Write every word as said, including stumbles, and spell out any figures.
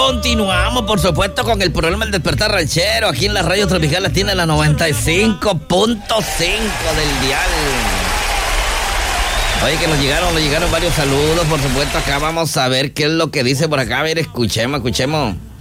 Continuamos, por supuesto, con el programa El Despertar Ranchero, aquí en la Radio Tropical Latina, la noventa y cinco punto cinco del dial. Oye, que nos llegaron, nos llegaron varios saludos, por supuesto. Acá vamos a ver qué es lo que dice por acá. A ver, escuchemos, escuchemos.